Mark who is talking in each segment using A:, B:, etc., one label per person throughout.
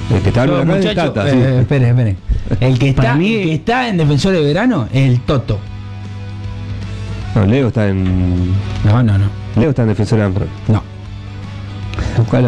A: El que está en Huracán es Tata. Sí.
B: Espere. El que
C: Para
B: está,
C: mí-
B: el que está en Defensor de Verano es el Toto.
A: No, Leo está en.
B: No.
A: Leo está en Defensor de Amsterdam.
B: No. Búscalo.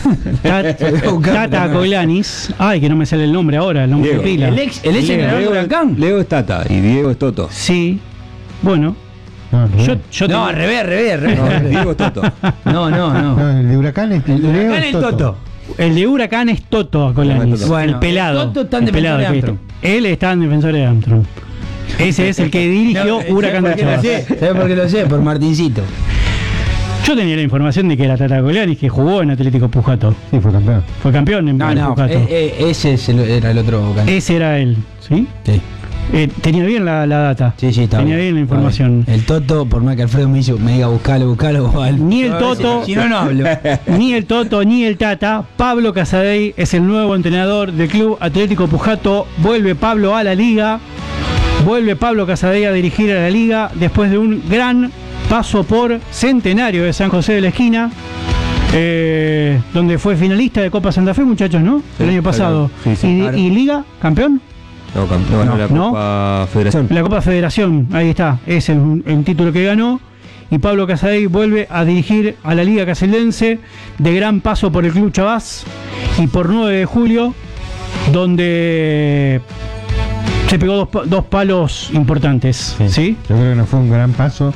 C: Tata Colanis. Ay, que no me sale el nombre ahora, el nombre de
A: Diego.
C: pila.
B: El ex entrenador de Huracán.
A: Leo es Tata y Diego es Toto.
C: Sí. Bueno,
D: No,
C: yo
B: No, al revés.
A: No, Diego es Toto.
B: No.
D: no, el de Huracán es
B: El de
D: Leo
B: Huracán
D: es
B: es
D: Toto.
B: Toto.
C: el de Huracán es Toto a Colanis.
B: Bueno,
C: el pelado.
B: el Toto está en
C: el pelado
B: Defensor de
C: que
B: Armstrong.
C: él está en Defensor de Armstrong. Ese es el que dirigió Huracán de Chavas.
B: ¿Sabes por qué lo sé? Por Martincito.
C: Yo tenía la información de que era Tata Colanis, que jugó en Atlético Pujato.
D: Sí, fue campeón.
C: Fue campeón en Pujato.
B: Ese era el otro canal.
C: Ese era él, ¿sí?
B: Sí.
C: Tenía bien la data.
B: Sí, estaba
C: Tenía bien la
B: estaba
C: información.
B: bien. El Toto, por más que Alfredo me diga buscalo.
C: Ni el Toto.
B: Si no hablo.
C: Ni el Toto ni el Tata. Pablo Casadei es el nuevo entrenador del Club Atlético Pujato. Vuelve Pablo a la liga. Vuelve Pablo Casadei a dirigir a la liga después de un gran paso por Centenario de San José de la Esquina, donde fue finalista de Copa Santa Fe, muchachos, ¿no?
A: Sí,
C: El año pasado.
A: sí,
C: ¿Y, y Liga? ¿Campeón?
A: No, campeón
C: No,
A: de la
C: no.
A: Copa Federación.
C: La Copa Federación, ahí está, es el título que ganó. Y Pablo Casadei vuelve a dirigir a la Liga Caseldense, de gran paso por el Club Chavás y por 9 de julio, donde se pegó dos palos importantes, ¿sí?
D: Yo creo que no fue un gran paso.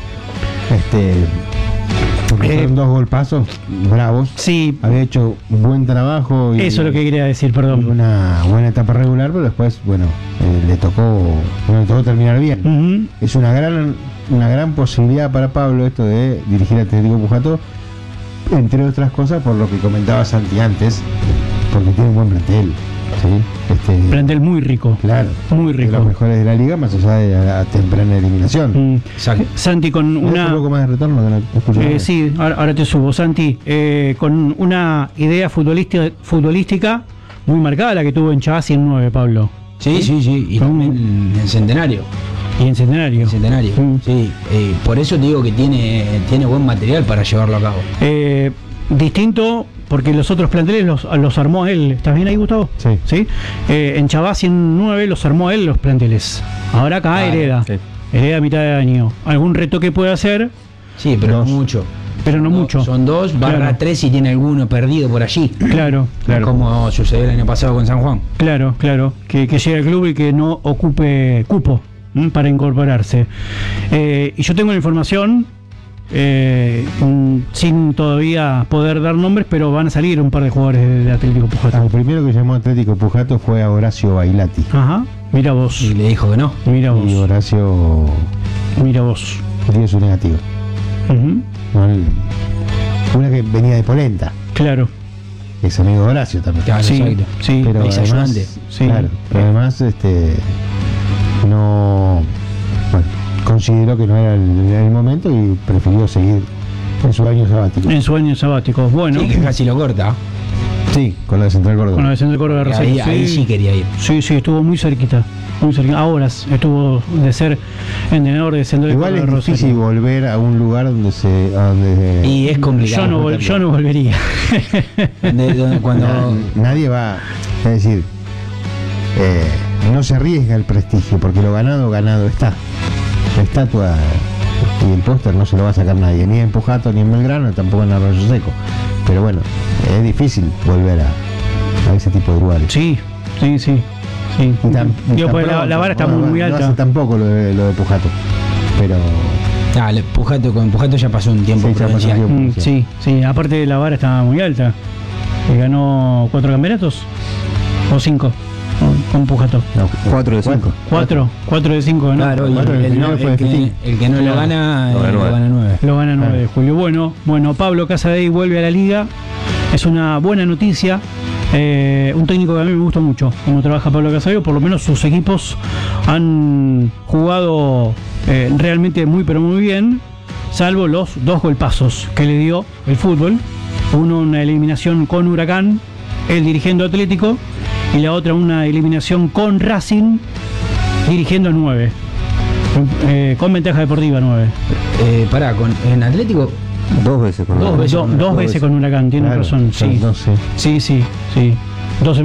D: Porque fueron dos golpazos bravos.
C: Sí,
D: Había hecho un buen trabajo y
C: eso es lo que quería decir, perdón.
D: una buena etapa regular, pero después, bueno, le tocó terminar bien.
C: Ujú.
D: Es una gran posibilidad para Pablo esto de dirigir a Atlético Pujato, entre otras cosas por lo que comentaba Santi antes, porque tiene un buen plantel, ¿sí?
C: Plantel muy rico.
D: Claro,
C: Muy
D: de
C: rico.
D: los mejores de la liga, más allá de la temprana eliminación.
C: Santi con
D: ¿Me das
C: una...
D: un poco más de retorno? Que no escucho nada.
C: sí, ahora te subo, Santi, con una idea futbolística muy marcada, la que tuvo en Chavás y en 9, Pablo.
B: Sí. Y también en Centenario.
C: Y en Centenario.
B: Sí. Por eso digo que tiene buen material para llevarlo a cabo.
C: Distinto, porque los otros planteles los armó él. ¿Estás bien ahí, Gustavo?
D: Sí.
C: En Chavás y en 9 los armó él los planteles. Ahora acá
B: Claro,
C: hereda.
A: sí.
C: Hereda a mitad de año. Algún retoque puede hacer,
B: Sí, pero
D: Dos.
B: no mucho.
C: pero no mucho.
B: Son 2/3
C: Claro.
B: y tiene alguno perdido por allí.
C: Claro.
B: Como sucedió el año pasado con San Juan.
C: Claro, que llegue al club y que no ocupe cupo para incorporarse. Y yo tengo la información, sin todavía poder dar nombres, pero van a salir un par de jugadores de Atlético Pujato.
D: El primero que llamó Atlético Pujato fue a Horacio Bailati.
C: Ajá, mira vos,
B: Y le dijo que no.
C: mira
D: Y
C: vos,
D: Horacio
C: mira vos.
D: tiene su negativo.
C: Ujú,
D: ¿No? Una que venía de Polenta,
C: claro,
D: que es amigo de Horacio también.
B: Claro,
C: sí,
B: exacto.
C: sí.
D: Pero
B: es
D: además,
B: ayudante.
C: Sí.
D: claro, pero además no, bueno, consideró que no era el momento y prefirió seguir en su año sabático.
C: En su año sabático. Bueno,
B: Sí, que casi lo corta.
D: Sí, con la de Central Córdoba.
C: con la de Córdoba de
B: Ahí,
C: Rosario.
B: ahí sí quería ir.
C: Sí, estuvo muy cerquita. Muy cerquita. A horas estuvo de ser entrenador de Central
D: Igual
C: Córdoba de
D: es difícil
C: Rosario.
D: volver a un lugar donde
B: Y es complicado.
C: Yo no volvería.
B: Cuando
D: nadie va, es decir, no se arriesga el prestigio, porque lo ganado está. La estatua y el póster no se lo va a sacar nadie, ni en Pujato, ni en Belgrano, tampoco en Arroyo Seco. Pero bueno, es difícil volver a ese tipo de lugares.
C: Sí. Digo, pues la vara está muy
D: No
C: alta.
D: hace tampoco lo de Pujato, pero
B: con Pujato ya pasó un tiempo
D: Sí, ya pasó un
B: prudencial.
D: tiempo.
C: Sí, aparte la vara está muy alta. Ganó 4 campeonatos o 5 con Pujato.
A: 4 de 5.
C: 4 de 5 ganó.
B: Claro, y
D: Bueno, el primero fue Fitín.
B: el que no lo gana,
A: Lo gana
B: lo
A: nueve.
B: gana 9.
C: Lo gana 9 de julio. Bueno, Pablo Casadei vuelve a la liga. Es una buena noticia. Un técnico que a mí me gusta mucho cómo trabaja Pablo Casadei, por lo menos sus equipos han jugado realmente muy pero muy bien, salvo los 2 golpazos que le dio el fútbol. Uno una eliminación con Huracán, él dirigiendo Atlético, y la otra una eliminación con Racing, dirigiendo 9, con ventaja deportiva 9.
B: En Atlético
A: 2 veces con
B: Dos veces.
C: Dos veces con Huracán, tiene
D: claro,
C: razón,
D: son
C: sí.
D: 12.
C: Sí. 2